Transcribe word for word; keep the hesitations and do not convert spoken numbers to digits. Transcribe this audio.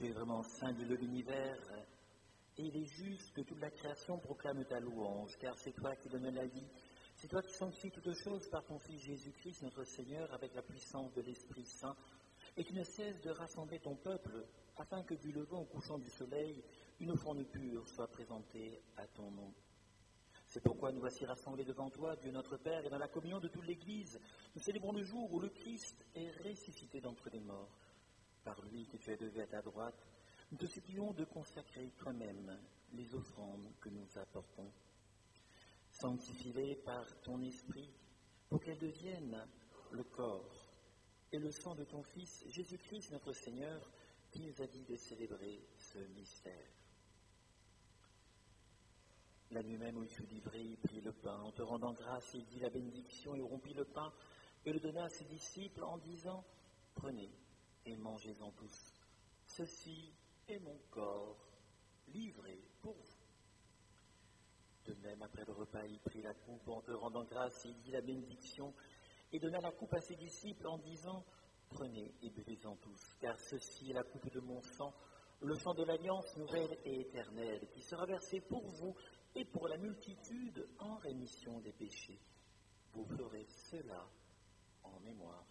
Tu es vraiment saint de l'univers, et il est juste que toute la création proclame ta louange, car c'est toi qui donnes la vie, c'est toi qui sanctifies toutes choses par ton Fils Jésus-Christ, notre Seigneur, avec la puissance de l'Esprit Saint, et qui ne cesse de rassembler ton peuple, afin que du levant au couchant du soleil, une offrande pure soit présentée à ton nom. C'est pourquoi nous voici rassemblés devant toi, Dieu notre Père, et dans la communion de toute l'Église, nous célébrons le jour où le Christ est ressuscité d'entre les morts. Par lui que tu as levé à ta droite, nous te supplions de consacrer toi-même les offrandes que nous apportons. Sanctifie-les par ton esprit, pour qu'elles deviennent le corps et le sang de ton Fils, Jésus-Christ notre Seigneur, qui nous a dit de célébrer ce mystère. La nuit même où il fut livré, il prit le pain. En te rendant grâce, il dit la bénédiction, il rompit le pain et le donna à ses disciples en disant « Prenez et mangez-en tous. Ceci est mon corps livré pour vous. » De même, après le repas, il prit la coupe. En te rendant grâce, il dit la bénédiction et donna la coupe à ses disciples en disant « Prenez et buvez-en tous, car ceci est la coupe de mon sang, le sang de l'alliance nouvelle et éternelle, qui sera versé pour vous et pour la multitude en rémission des péchés. Vous ferez cela en mémoire de moi. »